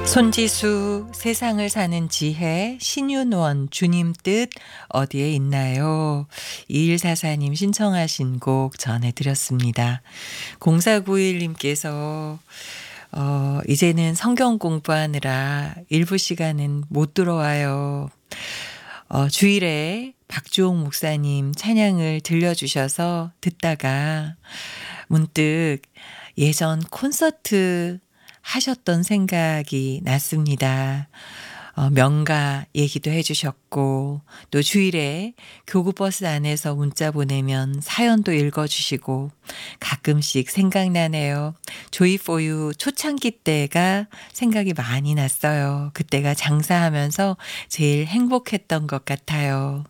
손지수 세상을 사는 지혜 신윤원 주님 뜻 어디에 있나요? 2144님 신청하신 곡 전해드렸습니다. 0491님께서 이제는 성경 공부하느라 일부 시간은 못 들어와요. 주일에 박주옥 목사님 찬양을 들려주셔서 듣다가 문득 예전 콘서트 하셨던 생각이 났습니다. 명가 얘기도 해주셨고 또 주일에 교구버스 안에서 문자 보내면 사연도 읽어주시고 가끔씩 생각나네요. 조이 포유 초창기 때가 생각이 많이 났어요. 그때가 장사하면서 제일 행복했던 것 같아요.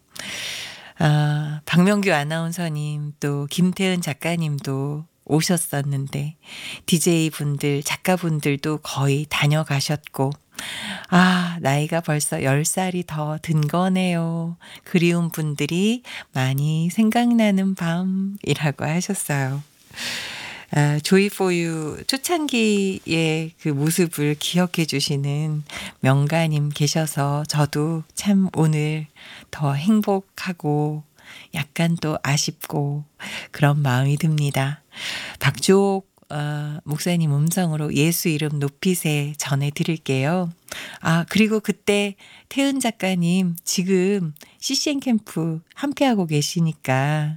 박명규 아나운서님 또 김태은 작가님도 오셨었는데 DJ분들 작가분들도 거의 다녀가셨고 나이가 벌써 10살이 더 든 거네요. 그리운 분들이 많이 생각나는 밤이라고 하셨어요. 조이 포유 초창기의 그 모습을 기억해 주시는 명가님 계셔서 저도 참 오늘 더 행복하고 약간 또 아쉽고 그런 마음이 듭니다. 박주옥 목사님 음성으로 예수 이름 높이세 전해드릴게요. 그리고 그때 태은 작가님 지금 CCN 캠프 함께하고 계시니까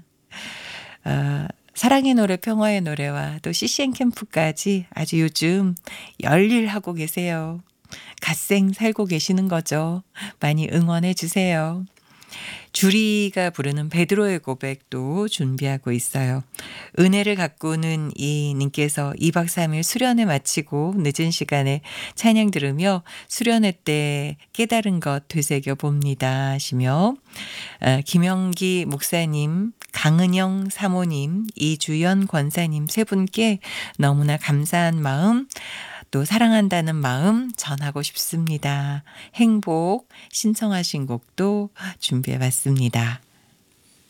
사랑의 노래 평화의 노래와 또 CCN 캠프까지 아주 요즘 열일하고 계세요. 갓생 살고 계시는 거죠. 많이 응원해 주세요. 주리가 부르는 베드로의 고백도 준비하고 있어요. 은혜를 가꾸는 이 님께서 2박 3일 수련회 마치고 늦은 시간에 찬양 들으며 수련회 때 깨달은 것 되새겨 봅니다 하시며 김영기 목사님, 강은영 사모님, 이주연 권사님 세 분께 너무나 감사한 마음 또 사랑한다는 마음 전하고 싶습니다. 행복 신청하신 곡도 준비해 봤습니다.